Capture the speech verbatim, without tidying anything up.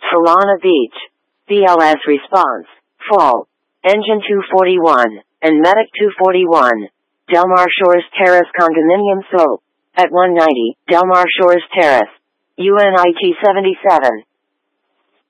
Solana Beach. B L S response. Fall. Engine two forty-one. And Medic two forty-one. Del Mar Shores Terrace Condominium Slope. At one ninety, Del Mar Shores Terrace. U N I T seventy-seven.